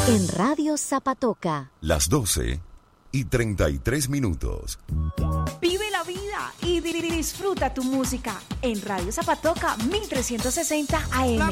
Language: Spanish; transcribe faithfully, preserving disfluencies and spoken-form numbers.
En Radio Zapatoca. Las doce y treinta y tres minutos. Vive la vida y di- disfruta tu música en Radio Zapatoca mil trescientos sesenta A M.